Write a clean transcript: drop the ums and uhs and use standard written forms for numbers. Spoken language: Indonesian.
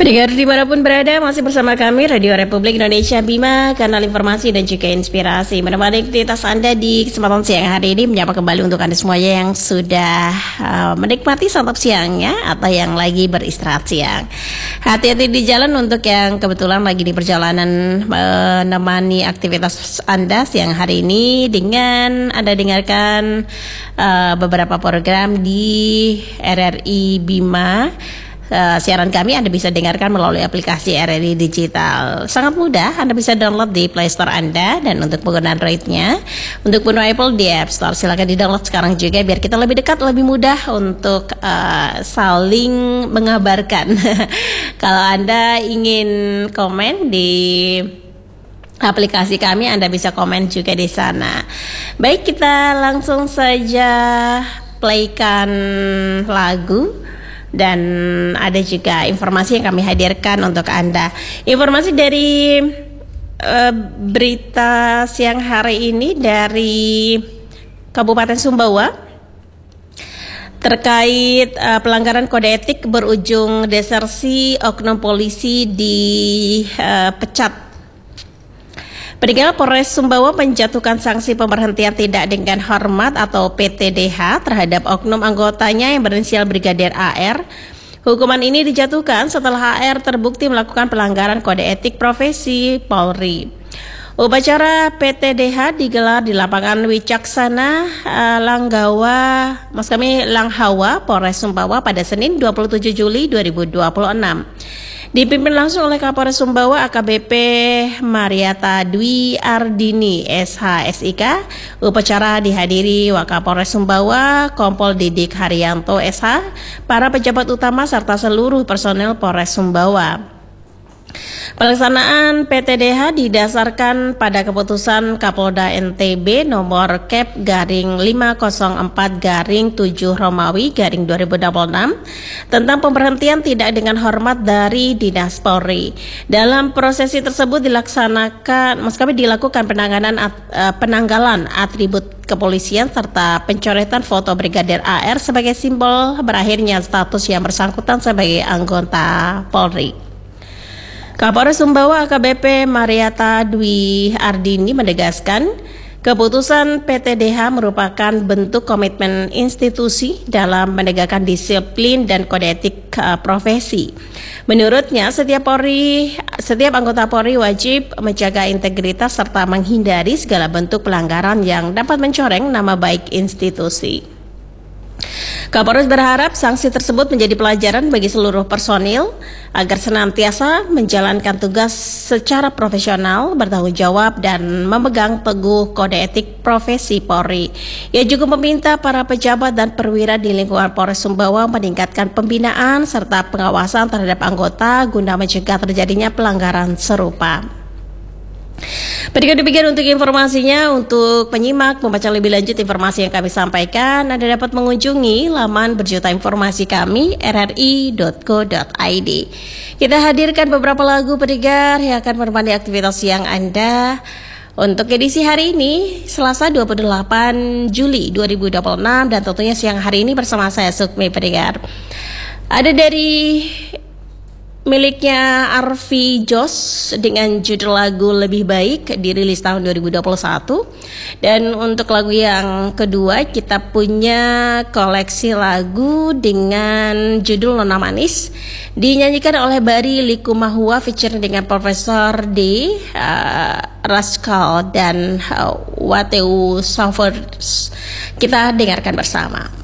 Pendengar dimanapun berada, masih bersama kami Radio Republik Indonesia Bima, kanal informasi dan juga inspirasi. Menemani aktivitas Anda di kesempatan siang hari ini, menyapa kembali untuk Anda semuanya yang sudah menikmati santap siangnya atau yang lagi beristirahat siang. Hati-hati di jalan untuk yang kebetulan lagi di perjalanan menemani aktivitas Anda siang hari ini dengan Anda dengarkan beberapa program di RRI Bima. Siaran kami Anda bisa dengarkan melalui aplikasi RRI Digital. Sangat mudah, Anda bisa download di Play Store Anda, dan untuk pengguna Android-nya, untuk pengguna Apple di App Store, silakan di-download sekarang juga biar kita lebih dekat, lebih mudah untuk saling mengabarkan. Kalau Anda ingin komen di aplikasi kami, Anda bisa komen juga di sana. Baik, kita langsung saja playkan lagu. Dan ada juga informasi yang kami hadirkan untuk Anda. Informasi dari berita siang hari ini dari Kabupaten Sumbawa terkait pelanggaran kode etik berujung desersi, oknum polisi dipecat. Pendengar, Polres Sumbawa menjatuhkan sanksi pemberhentian tidak dengan hormat atau PTDH terhadap oknum anggotanya yang berinisial Brigadir AR. Hukuman ini dijatuhkan setelah AR terbukti melakukan pelanggaran kode etik profesi Polri. Upacara PTDH digelar di lapangan Wicaksana Langhawa, Polres Sumbawa pada Senin 27 Juli 2026. Dipimpin langsung oleh Kapolres Sumbawa AKBP Mariata Dwi Ardini SH-SIK. Upacara dihadiri Wakapolres Sumbawa Kompol Didik Haryanto SH, para pejabat utama serta seluruh personel Polres Sumbawa. Pelaksanaan PTDH didasarkan pada keputusan Kapolda NTB nomor Kep/504/7 Romawi /2026 tentang pemberhentian tidak dengan hormat dari Dinas Polri. Dalam prosesi tersebut dilakukan penanggalan atribut kepolisian serta pencoretan foto Brigadir AR sebagai simbol berakhirnya status yang bersangkutan sebagai anggota Polri. Kapolres Sumbawa AKBP Mariata Dwi Ardini menegaskan keputusan PTDH merupakan bentuk komitmen institusi dalam menegakkan disiplin dan kode etik profesi. Menurutnya, setiap anggota Polri wajib menjaga integritas serta menghindari segala bentuk pelanggaran yang dapat mencoreng nama baik institusi. Kapolres berharap sanksi tersebut menjadi pelajaran bagi seluruh personil agar senantiasa menjalankan tugas secara profesional, bertanggung jawab, dan memegang teguh kode etik profesi Polri. Ia juga meminta para pejabat dan perwira di lingkungan Polres Sumbawa meningkatkan pembinaan serta pengawasan terhadap anggota guna mencegah terjadinya pelanggaran serupa. Demikian untuk informasinya. Untuk penyimak, membaca lebih lanjut informasi yang kami sampaikan, Anda dapat mengunjungi laman berjuta informasi kami, rri.co.id. Kita hadirkan beberapa lagu pendengar yang akan menemani aktivitas siang Anda. Untuk edisi hari ini, Selasa 28 Juli 2026, dan tentunya siang hari ini bersama saya Sukmi pendengar. Ada dari miliknya Arfi Jos dengan judul lagu Lebih Baik, dirilis tahun 2021. Dan untuk lagu yang kedua, kita punya koleksi lagu dengan judul Nona Manis, dinyanyikan oleh Bari Likumahua featuring dengan Profesor D, Raskal dan Wateu Savers. Kita dengarkan bersama.